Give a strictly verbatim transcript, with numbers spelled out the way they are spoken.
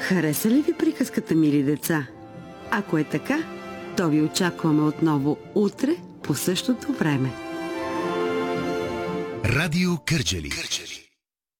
Хареса ли ви приказката, мили деца? Ако е така, то ви очакваме отново утре по същото време. Радио Кърджали.